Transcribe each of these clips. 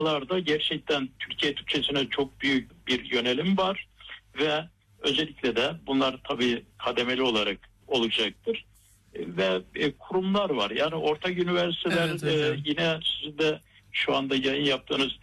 da gerçekten Türkiye Türkçesine çok büyük bir yönelim var ve özellikle de bunlar tabii kademeli olarak olacaktır. Ve kurumlar var. Yani ortak üniversiteler, yine sizin de şu anda yayın yaptığınız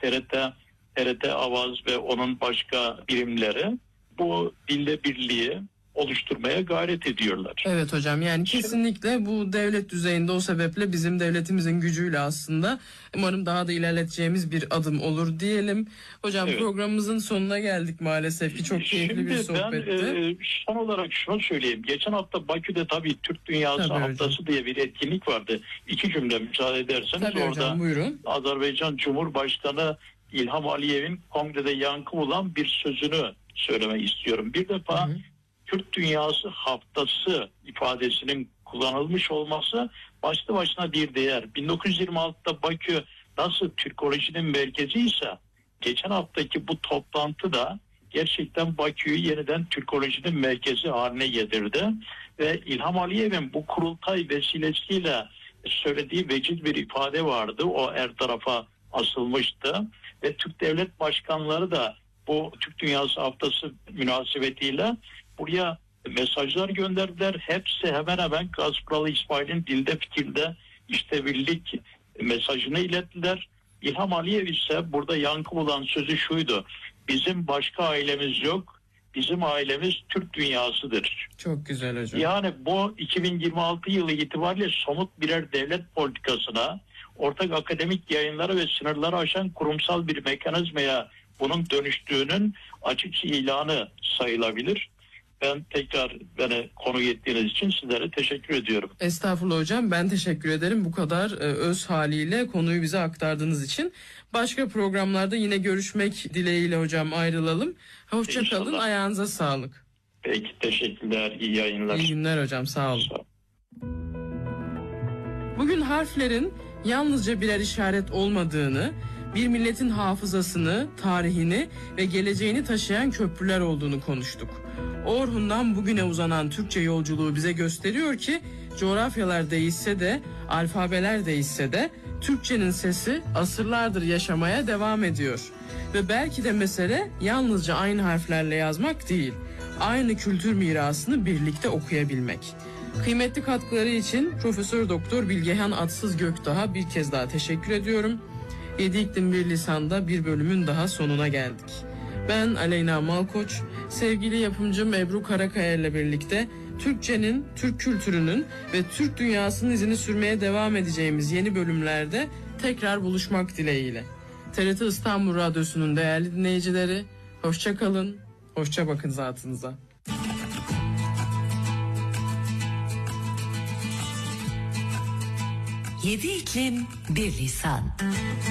TRT Avaz ve onun başka birimleri bu dilde birliği oluşturmaya gayret ediyorlar. Evet hocam, yani kesinlikle bu devlet düzeyinde, o sebeple bizim devletimizin gücüyle aslında umarım daha da ilerleteceğimiz bir adım olur diyelim. Hocam evet, programımızın sonuna geldik maalesef ki, çok keyifli bir sohbetti. Ben son olarak şunu söyleyeyim. Geçen hafta Bakü'de tabii Türk Dünyası Haftası diye bir etkinlik vardı. 2 cümle müsaade ederseniz. Tabii orada hocam, buyurun. Azerbaycan Cumhurbaşkanı İlham Aliyev'in kongrede yankı bulan bir sözünü söylemek istiyorum. Bir defa Türk Dünyası Haftası ifadesinin kullanılmış olması başlı başına bir değer. 1926'da Bakü nasıl Türkolojinin merkezi ise geçen haftaki bu toplantı da gerçekten Bakü'yü yeniden Türkolojinin merkezi haline getirdi. Ve İlham Aliyev'in bu kurultay vesilesiyle söylediği veciz bir ifade vardı. O her tarafa asılmıştı. Ve Türk devlet başkanları da bu Türk Dünyası Haftası münasebetiyle buraya mesajlar gönderdiler. Hepsi hemen hemen Gazprom İsmail'in dilde fikirde işte birlik mesajını ilettiler. İlham Aliyev ise burada yankı bulan sözü şuydu: bizim başka ailemiz yok, bizim ailemiz Türk dünyasıdır. Çok güzel hocam. Yani bu 2026 yılı itibariyle somut birer devlet politikasına, ortak akademik yayınları ve sınırları aşan kurumsal bir mekanizmaya bunun dönüştüğünün açık ilanı sayılabilir. Ben tekrar beni konuk ettiğiniz için sizlere teşekkür ediyorum. Estağfurullah hocam, ben teşekkür ederim bu kadar öz haliyle konuyu bize aktardığınız için. Başka programlarda yine görüşmek dileğiyle hocam, ayrılalım. Hoşça kalın, ayağınıza sağlık. Peki, teşekkürler, iyi yayınlar. İyi günler hocam, sağ olun. Bugün harflerin yalnızca birer işaret olmadığını, bir milletin hafızasını, tarihini ve geleceğini taşıyan köprüler olduğunu konuştuk. Orhun'dan bugüne uzanan Türkçe yolculuğu bize gösteriyor ki coğrafyalar değişse de, alfabeler değişse de Türkçenin sesi asırlardır yaşamaya devam ediyor. Ve belki de mesele yalnızca aynı harflerle yazmak değil, aynı kültür mirasını birlikte okuyabilmek. Kıymetli katkıları için Profesör Doktor Bilgehan Atsız Gökdağ'a bir kez daha teşekkür ediyorum. 7 İklim Bir Lisan'da bir bölümün daha sonuna geldik. Ben Aleyna Malkoç, sevgili yapımcım Ebru Karakaya ile birlikte Türkçenin, Türk kültürünün ve Türk dünyasının izini sürmeye devam edeceğimiz yeni bölümlerde tekrar buluşmak dileğiyle. TRT İstanbul Radyosu'nun değerli dinleyicileri, hoşça kalın, hoşça bakın zatınıza. Yedi iklim bir lisan.